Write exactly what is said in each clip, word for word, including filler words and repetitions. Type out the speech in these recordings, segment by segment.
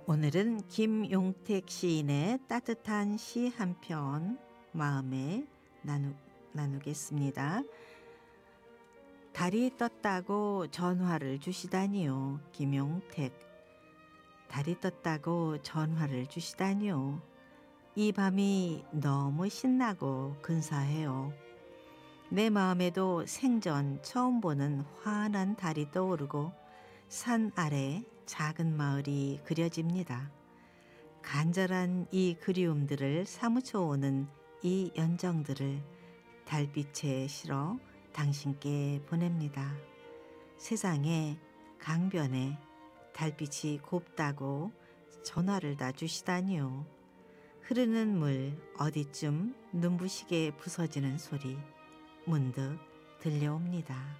오늘은 김용택 시인의 따뜻한 시 한 편 마음에 나누, 나누겠습니다. 달이 떴다고 전화를 주시다니요. 김용택. 달이 떴다고 전화를 주시다니요. 이 밤이 너무 신나고 근사해요. 내 마음에도 생전 처음 보는 환한 달이 떠오르고 산 아래 작은 마을이 그려집니다. 간절한 이 그리움들을 사무쳐 오는 이 연정들을 달빛에 실어 당신께 보냅니다. 세상에 강변에 달빛이 곱다고 전화를 다 주시다니요. 흐르는 물 어디쯤 눈부시게 부서지는 소리 문득 들려옵니다.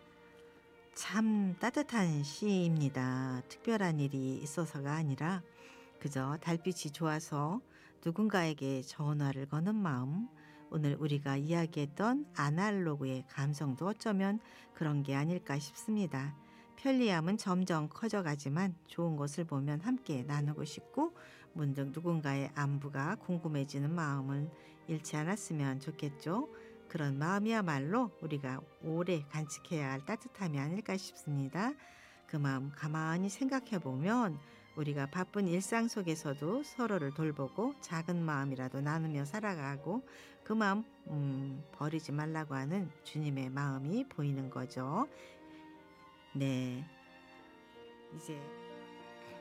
참 따뜻한 시입니다. 특별한 일이 있어서가 아니라 그저 달빛이 좋아서 누군가에게 전화를 거는 마음, 오늘 우리가 이야기했던 아날로그의 감성도 어쩌면 그런 게 아닐까 싶습니다. 편리함은 점점 커져가지만 좋은 것을 보면 함께 나누고 싶고 문득 누군가의 안부가 궁금해지는 마음을 잃지 않았으면 좋겠죠. 그런 마음이야말로 우리가 오래 간직해야 할 따뜻함이 아닐까 싶습니다. 그 마음 가만히 생각해 보면 우리가 바쁜 일상 속에서도 서로를 돌보고 작은 마음이라도 나누며 살아가고 그 마음 음, 버리지 말라고 하는 주님의 마음이 보이는 거죠. 네, 이제